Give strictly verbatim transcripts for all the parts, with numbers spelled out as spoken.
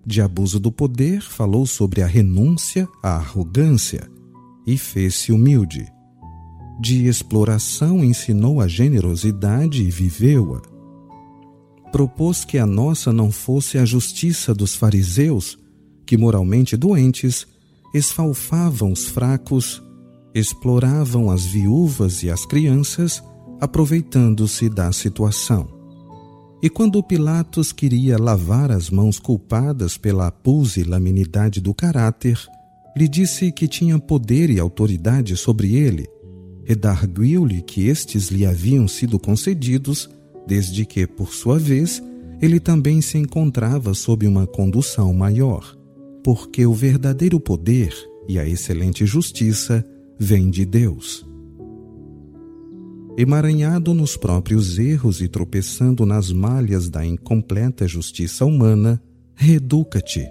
De abuso do poder, falou sobre a renúncia à arrogância e fez-se humilde. De exploração, ensinou a generosidade e viveu-a. Propôs que a nossa não fosse a justiça dos fariseus, que moralmente doentes, esfalfavam os fracos, exploravam as viúvas e as crianças, aproveitando-se da situação. E quando Pilatos queria lavar as mãos culpadas pela pusilanimidade do caráter, lhe disse que tinha poder e autoridade sobre ele, redarguiu-lhe que estes lhe haviam sido concedidos, desde que, por sua vez, ele também se encontrava sob uma condução maior, porque o verdadeiro poder e a excelente justiça vêm de Deus. Emaranhado nos próprios erros e tropeçando nas malhas da incompleta justiça humana, reeduca-te.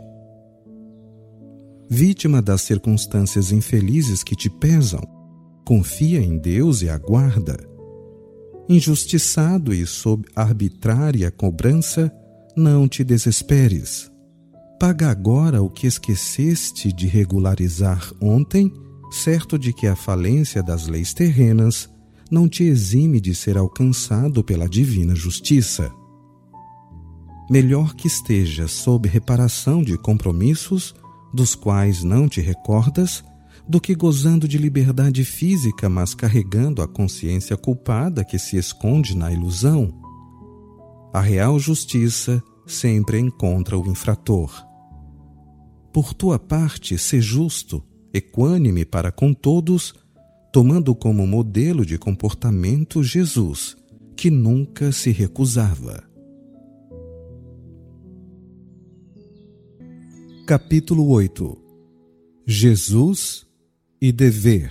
Vítima das circunstâncias infelizes que te pesam, confia em Deus e aguarda. Injustiçado e sob arbitrária cobrança, não te desesperes. Paga agora o que esqueceste de regularizar ontem, certo de que a falência das leis terrenas não te exime de ser alcançado pela divina justiça. Melhor que estejas sob reparação de compromissos, dos quais não te recordas, do que gozando de liberdade física, mas carregando a consciência culpada que se esconde na ilusão. A real justiça sempre encontra o infrator. Por tua parte, sê justo, equânime para com todos, tomando como modelo de comportamento Jesus, que nunca se recusava. Capítulo oito. Jesus e dever.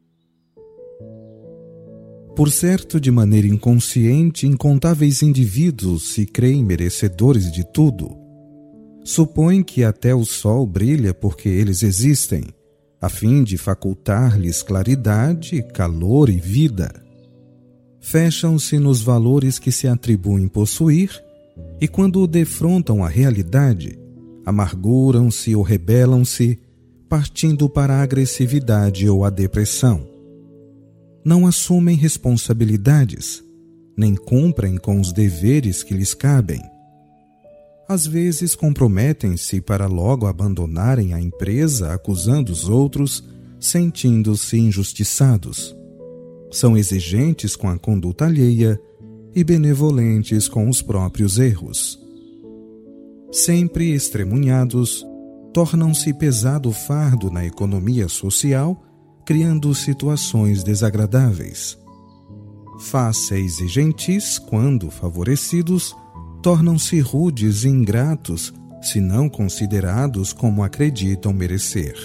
Por certo, de maneira inconsciente, incontáveis indivíduos se creem merecedores de tudo. Supõem que até o sol brilha porque eles existem, a fim de facultar-lhes claridade, calor e vida. Fecham-se nos valores que se atribuem possuir e, quando defrontam a realidade, amarguram-se ou rebelam-se, partindo para a agressividade ou a depressão. Não assumem responsabilidades, nem cumprem com os deveres que lhes cabem. Às vezes comprometem-se para logo abandonarem a empresa, acusando os outros, sentindo-se injustiçados. São exigentes com a conduta alheia e benevolentes com os próprios erros. Sempre extremunhados, tornam-se pesado fardo na economia social, criando situações desagradáveis. Fáceis e gentis, quando favorecidos, tornam-se rudes e ingratos, se não considerados como acreditam merecer.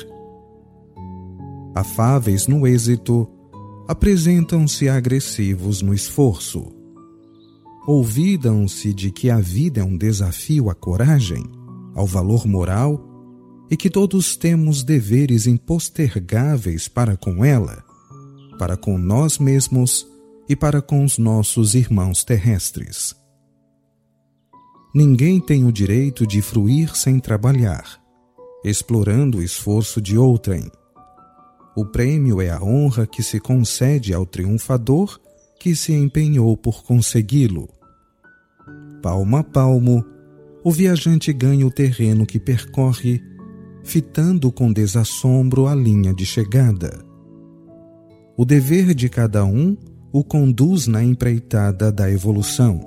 Afáveis no êxito, apresentam-se agressivos no esforço. Olvidam-se de que a vida é um desafio à coragem, ao valor moral, e que todos temos deveres impostergáveis para com ela, para com nós mesmos e para com os nossos irmãos terrestres. Ninguém tem o direito de fruir sem trabalhar, explorando o esforço de outrem. O prêmio é a honra que se concede ao triunfador que se empenhou por consegui-lo. Palmo a palmo, o viajante ganha o terreno que percorre, fitando com desassombro a linha de chegada. O dever de cada um o conduz na empreitada da evolução.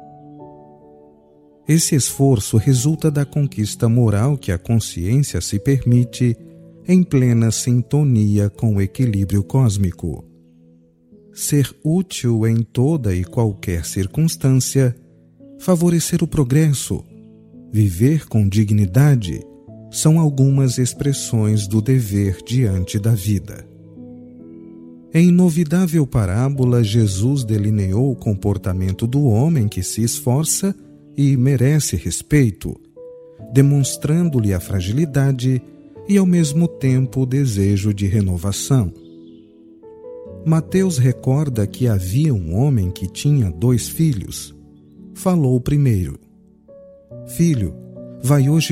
Esse esforço resulta da conquista moral que a consciência se permite em plena sintonia com o equilíbrio cósmico. Ser útil em toda e qualquer circunstância, favorecer o progresso, viver com dignidade, são algumas expressões do dever diante da vida. Em inovidável parábola, Jesus delineou o comportamento do homem que se esforça e merece respeito, demonstrando-lhe a fragilidade e, ao mesmo tempo, o desejo de renovação. Mateus recorda que havia um homem que tinha dois filhos. Falou o primeiro: Filho, vai hoje